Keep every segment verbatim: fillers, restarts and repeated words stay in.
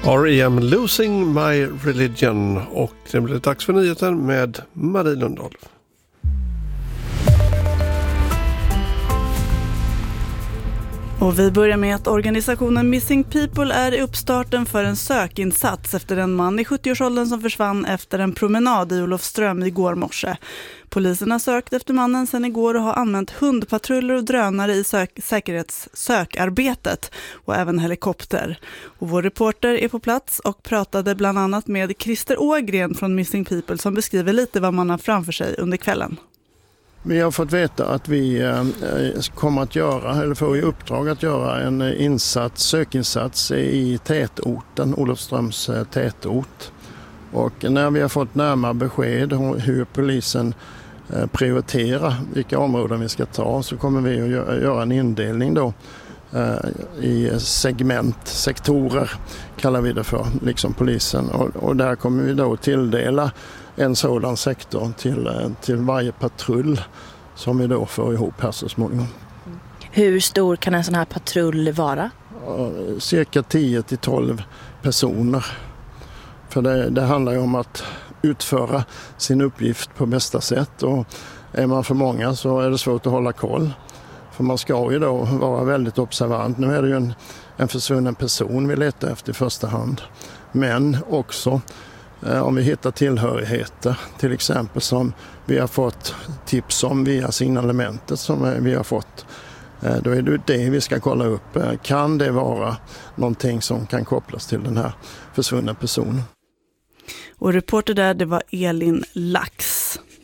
R E M Losing My Religion, och det blir dags för nyheten med Marie Lundahl. Och vi börjar med att organisationen Missing People är i uppstarten för en sökinsats efter en man i sjuttioårsåldern som försvann efter en promenad i Olofström igår morse. Polisen har sökt efter mannen sedan igår och har använt hundpatruller och drönare i sök- säkerhetssökarbetet och även helikopter. Och vår reporter är på plats och pratade bland annat med Christer Ågren från Missing People som beskriver lite vad man har framför sig under kvällen. Vi har fått veta att vi eh, kommer att göra, eller får i uppdrag att göra en insats, sökinsats i tätorten, Olofströms eh, tätort. Och när vi har fått närmare besked om hur polisen eh, prioriterar vilka områden vi ska ta, så kommer vi att göra, göra en indelning då eh, i segment, sektorer kallar vi det för, liksom polisen. Och, och där kommer vi då tilldela en sådan sektor till, till varje patrull som vi då får ihop här så småningom. Hur stor kan en sån här patrull vara? Cirka tio till tolv personer. För det, det handlar ju om att utföra sin uppgift på bästa sätt, och är man för många så är det svårt att hålla koll. För man ska ju då vara väldigt observant. Nu är det ju en, en försvunnen person vi letar efter i första hand. Men också om vi hittar tillhörigheter, till exempel som vi har fått tips om via signalementet som vi har fått, då är det det vi ska kolla upp. Kan det vara någonting som kan kopplas till den här försvunna personen? Och reporter där, det var Elin Lax.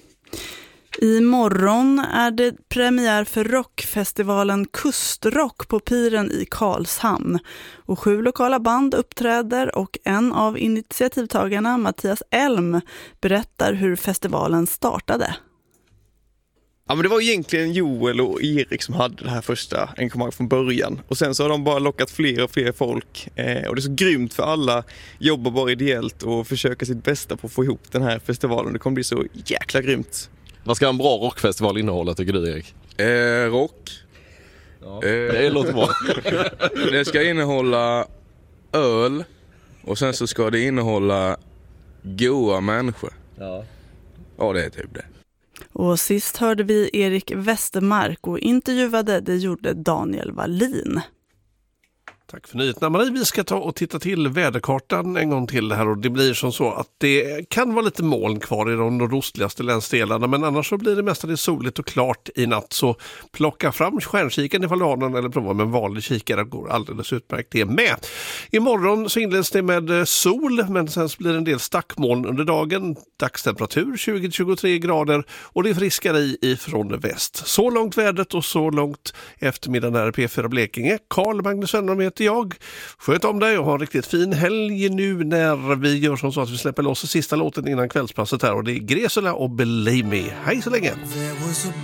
Imorgon är det premiär för rockfestivalen Kustrock på Piren i Karlshamn. Och sju lokala band uppträder och en av initiativtagarna, Mattias Elm, berättar hur festivalen startade. Ja, men det var egentligen Joel och Erik som hade det här första engagemanget från början. Och sen så har de bara lockat fler och fler folk. Eh, och det är så grymt för alla jobbar bara ideellt och försöker sitt bästa på att få ihop den här festivalen. Det kommer bli så jäkla grymt. Vad ska en bra rockfestival innehålla, tycker du, Erik? Eh, rock. Ja, eh, det låter bra. Det ska innehålla öl. Och sen så ska det innehålla goa människor. Ja. Ja, det är typ det. Och sist hörde vi Erik Westermark och intervjuade, det gjorde Daniel Wallin. Tack för nyheterna, Marie. Vi ska ta och titta till väderkartan en gång till här, och det blir som så att det kan vara lite moln kvar i de nordostligaste länsdelarna, men annars så blir det mestadels soligt och klart i natt, så plocka fram stjärnkiken ifall du har någon, eller prova med en vanlig kikare, går alldeles utmärkt det med. Imorgon så inleds det med sol, men sen så blir det en del stackmoln under dagen, dagstemperatur tjugo till tjugotre grader, och det är friskare i ifrån väst. Så långt vädret och så långt eftermiddagen här i P fyra Blekinge. Carl Magnus Svenholm heter jag. Sköt om dig och ha en riktigt fin helg nu när vi gör som så att vi släpper loss sista låten innan kvällspasset här, och det är Gresela och Believe Me. Hej så länge!